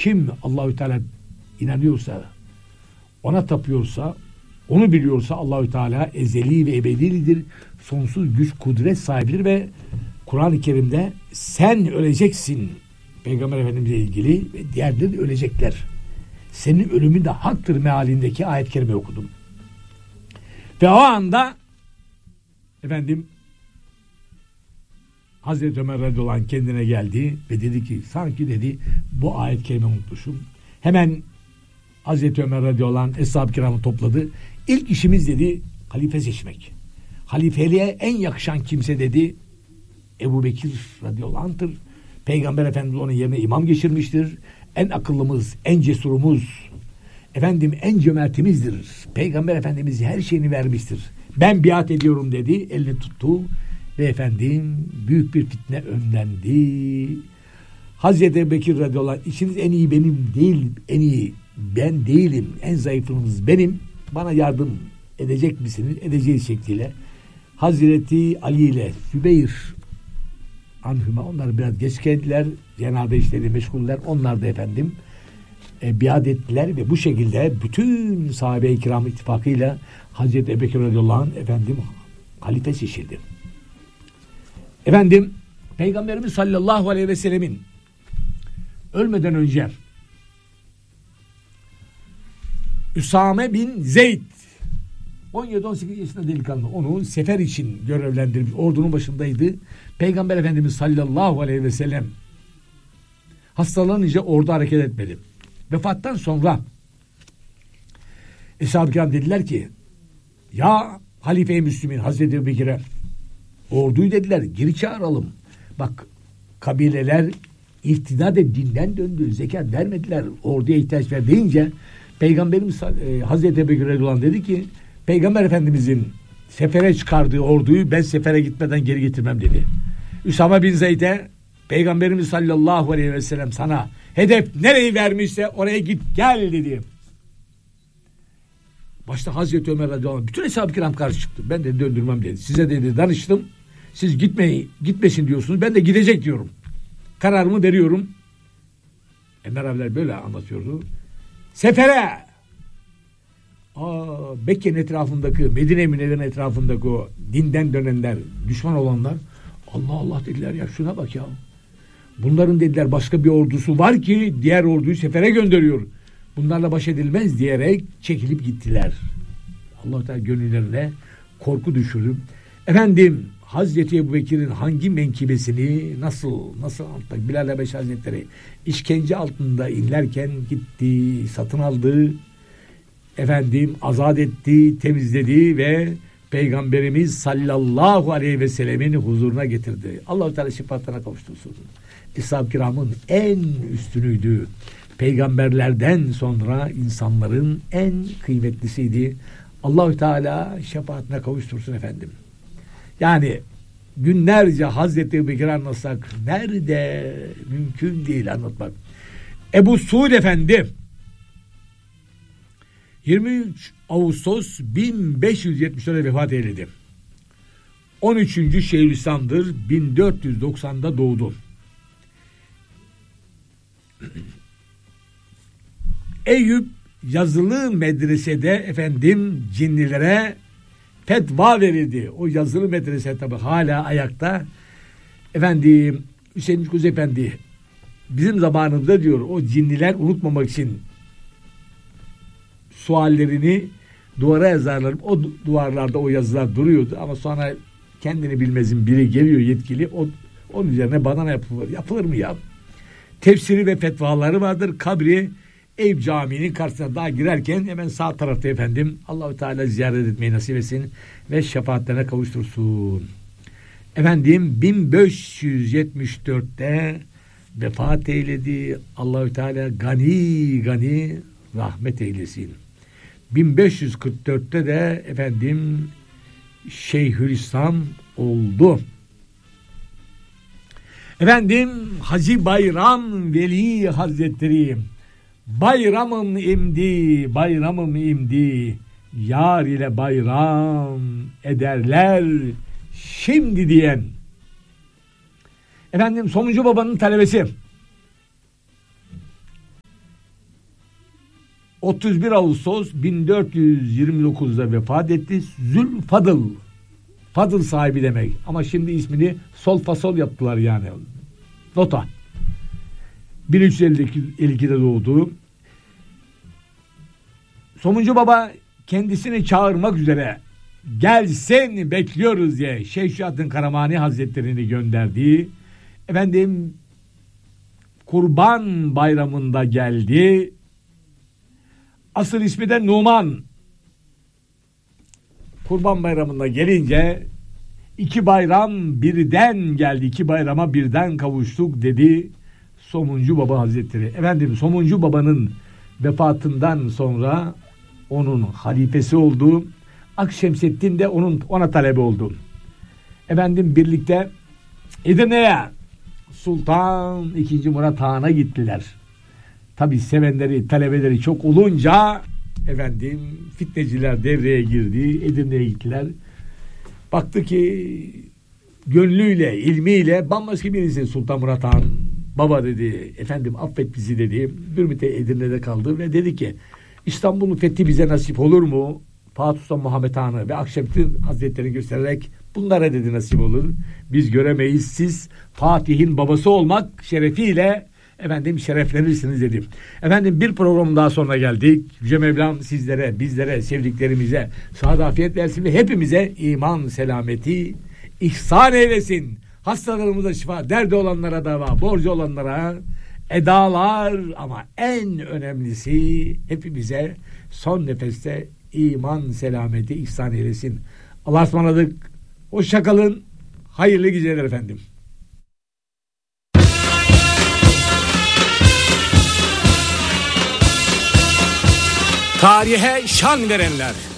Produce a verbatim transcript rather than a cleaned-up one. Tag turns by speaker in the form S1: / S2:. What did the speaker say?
S1: Kim Allahü Teala inanıyorsa, ona tapıyorsa, onu biliyorsa Allahü Teala ezeli ve ebedidir. Sonsuz güç, kudret sahibidir ve Kur'an-ı Kerim'de sen öleceksin Peygamber Efendimiz'le ilgili ve diğerleri de ölecekler. Senin ölümün de haktır mealindeki ayet-i kerime okudum. Ve o anda efendim Hazreti Ömer radıyallahu anh kendine geldi ve dedi ki sanki dedi bu ayet-i kerime unutmuşum. Hemen Hazreti Ömer radıyallahu anh Eshab-ı Kiram'ı topladı. İlk işimiz dedi halife seçmek. Halifeliğe en yakışan kimse dedi Ebu Bekir radıyallahu anh'tır. Peygamber Efendimiz onun yerine imam geçirmiştir. En akıllımız, en cesurumuz, efendim en cömertimizdir. Peygamber Efendimiz her şeyini vermiştir. Ben biat ediyorum dedi, elini tuttu ve efendim büyük bir fitne önlendi. Hazreti Ebu Bekir radıyallahu anh, işiniz en iyi benim değil, en iyi ben değilim, en zayıfınız benim. Bana yardım edecek misiniz? Edeceğiz şekliyle. Hazreti Ali ile Sübeyr anhüma, onlar biraz geç geldiler. Cenab-ı işleri meşguller. Onlar da efendim e, biat ettiler ve bu şekilde bütün sahabe-i kiram ittifakıyla Hazreti Ebu Bekir radıyallahu anh efendim halife seçildi. Efendim Peygamberimiz sallallahu aleyhi ve sellemin ölmeden önce Üsame bin Zeyd on yedi on sekiz yaşında delikanlı, onu sefer için görevlendirmiş, ordunun başındaydı. Peygamber Efendimiz sallallahu aleyhi ve sellem hastalanınca ordu hareket etmedi. Vefattan sonra Eshab-ı Kiram dediler ki ya Halife-i Müslümin Hazreti Ebu Bekir'e orduyu dediler geri çağıralım. Bak kabileler irtidat et dinden döndü, zekat vermediler, orduya ihtiyaç var deyince Peygamberimiz e, Hazreti Ebu Bekir radıyallahu anh dedi ki Peygamber Efendimizin sefere çıkardığı orduyu ben sefere gitmeden geri getirmem dedi. Üsame bin Zeyd'e Peygamberimiz sallallahu aleyhi ve sellem sana hedef nereyi vermişse oraya git gel dedi. Başta Hazreti Ömer radıyallahu anh bütün Eshab-ı Kiram karşı çıktı. Ben de döndürmem dedi. Size dedi danıştım. Siz gitmeyin, gitmesin diyorsunuz. Ben de gidecek diyorum. Kararımı veriyorum. Ömer abiler böyle anlatıyordu. Sefere! Aa, Mekke'nin etrafındaki, Medine Münevvere'nin etrafındaki o dinden dönenler, düşman olanlar Allah Allah dediler ya şuna bak ya. Bunların dediler başka bir ordusu var ki diğer orduyu sefere gönderiyor. Bunlarla baş edilmez diyerek çekilip gittiler. Allah Teala gönüllerine korku düşürdü. Efendim Hazreti Ebu Bekir'in hangi menkibesini nasıl nasıl anlattık? Bilal Habeşi Hazretleri işkence altında inlerken gitti, satın aldı, efendim azat etti, temizledi ve Peygamberimiz sallallahu aleyhi ve sellemin huzuruna getirdi. Allah-u Teala şefaatine kavuştursun. Eshab-ı Kiram'ın en üstünüydü. Peygamberlerden sonra insanların en kıymetlisiydi. Allah-u Teala şefaatine kavuştursun efendim. Yani günlerce Hazreti Ebu Bekir anlatsak nerede mümkün değil anlatmak. Ebu Suud Efendi yirmi üç Ağustos bin beş yüz yetmiş dört'te vefat eyledi. on üçüncü Şeyhülislam'dır. bin dört yüz doksan'da doğdu. Eyüp yazılı medresede efendim cinnilere fetva verildi. O yazılı medrese tabi hala ayakta. Efendim Hüseyin Kuzu Efendi bizim zamanımızda diyor o cinniler unutmamak için suallerini duvara yazarlar. O duvarlarda o yazılar duruyordu ama sonra kendini bilmezin biri geliyor yetkili. O, onun üzerine badana yapılır. Yapılır mı ya? Tefsiri ve fetvaları vardır. Kabri Eyüp Camii'nin karşısına daha girerken hemen sağ tarafta efendim Allah-u Teala ziyaret etmeyi nasip etsin ve şefaatlerine kavuştursun. Efendim bin beş yüz yetmiş dört'te vefat eyledi. Allah-u Teala gani gani rahmet eylesin. bin beş yüz kırk dört'te de efendim Şeyhülislam oldu. Efendim Hacı Bayram Veli Hazretleri bayramım imdi, bayramım imdi, yar ile bayram ederler şimdi diyen efendim Somuncu Baba'nın talebesi otuz bir Ağustos bin dört yüz yirmi dokuz'da vefat etti. Zülfadıl. Fadıl sahibi demek. Ama şimdi ismini sol fasol yaptılar yani. Nota. bin üç yüz elli iki'de doğdu. Somuncu Baba kendisini çağırmak üzere gelsin bekliyoruz diye Şeyh Şahattin Karamani Hazretleri'ni gönderdi. Efendim Kurban Bayramı'nda geldi. Asıl ismi de Numan. Kurban Bayramı'nda gelince iki bayram birden geldi. İki bayrama birden kavuştuk dedi Somuncu Baba Hazretleri. Efendim Somuncu Baba'nın vefatından sonra onun halifesi oldu. Akşemseddin de onun ona talebe oldu. Efendim birlikte Edirne'ye Sultan ikinci. Murat Han'a gittiler. Tabi sevenleri, talebeleri çok olunca efendim fitneciler devreye girdi. Edirne'ye gittiler. Baktı ki gönlüyle, ilmiyle bambaşka birisi Sultan Murat Han. Baba dedi, efendim affet bizi dedi. Bir müddet Edirne'de kaldı ve dedi ki İstanbul'un fethi bize nasip olur mu? Fatih Sultan Muhammed Han'ı ve Akşemseddin Hazretleri'ni göstererek bunlara dedi nasip olur. Biz göremeyiz, siz Fatih'in babası olmak şerefiyle efendim şereflenirsiniz dedim. Efendim bir program daha sonra geldik. Yüce Mevlam sizlere, bizlere, sevdiklerimize sıhhat afiyet versin ve hepimize iman, selameti ihsan eylesin. Hastalarımıza şifa, derdi olanlara dava, borcu olanlara edalar, ama en önemlisi hepimize son nefeste iman, selameti ihsan eylesin. Allah'a ısmarladık. Hoşça kalın. Hayırlı geceler efendim. Tarihe şan verenler,